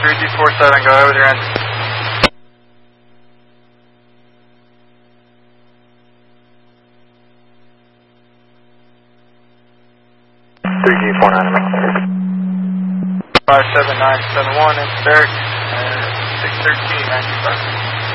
3G47, go ahead with your engine. G49, 57971, it's Derek, 613, 95.